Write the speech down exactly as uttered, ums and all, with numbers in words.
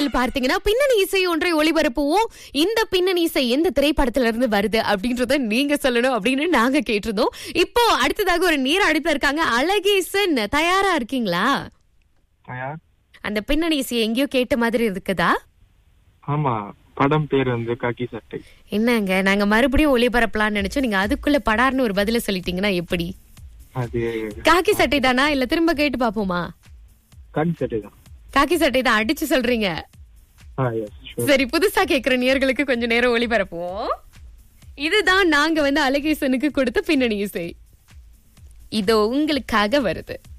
பாடல் பார்த்தீங்கன்னா பின்னணி இசை ஒன்றை ஒளிபரப்புவோம். இந்த பின்னணி இசை எந்த திரைப்படத்துல இருந்து வருது அப்படின்றத நீங்க சொல்லணும் அப்படின்னு நாங்க கேட்டிருந்தோம். இப்போ அடுத்ததாக ஒரு நேர அழைப்புல இருக்காங்க. அழகேசன், தயாரா இருக்கீங்களா? தயார். அந்த பின்னணி இசையை எங்கேயோ கேட்ட மாதிரி இருக்குதா? ஆமா, படம் பேர் வந்து காக்கி சட்டை. என்னங்க, நாங்க மறுபடியும் ஒளிபரப்பலாம்னு நினைச்சோம். நீங்க அதுக்குள்ள படார்னு ஒரு பதில சொல்லிட்டீங்கன்னா எப்படி? அது காக்கி சட்டை தானா இல்ல திரும்ப கேட்டு பாப்போமா? காக்கி சட்டை தான். காக்கி சட்டை தான் அடிச்சு சொல்றீங்க. ஆ, எஸ், ஷூர். சரி, புதுசா கேக்குற நேயர்களுக்கு கொஞ்ச நேரம் ஒளிபரப்புவோம். இதுதான் நாங்க வந்து அழகேசனுக்கு கொடுத்த பின்னணி இசை. இதோ உங்களுக்காக வருது.